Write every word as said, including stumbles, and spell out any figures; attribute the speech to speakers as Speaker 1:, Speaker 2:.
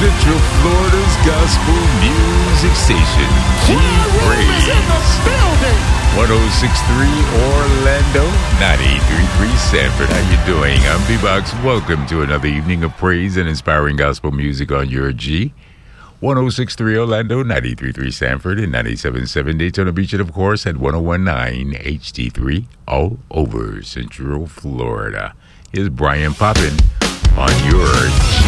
Speaker 1: Central Florida's gospel music station, G-Praise. one oh six point three Orlando, ninety-three point three Sanford. How you doing? I'm B-Box. Welcome to another evening of praise and inspiring gospel music on your G. one oh six point three Orlando, ninety-three point three Sanford, and ninety-seven point seven Daytona Beach, and of course at one oh one point nine H D three all over Central Florida. Here's Brian Poppin on your G.